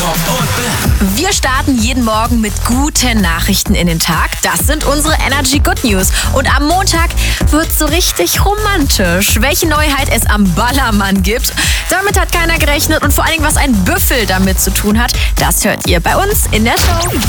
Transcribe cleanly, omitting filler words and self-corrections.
Jakob und Ben. Wir starten jeden Morgen mit guten Nachrichten in den Tag. Das sind unsere Energy Good News. Und am Montag wird's so richtig romantisch. Welche Neuheit es am Ballermann gibt, damit hat keiner gerechnet. Und vor allen Dingen, was ein Büffel damit zu tun hat, das hört ihr bei uns in der Show.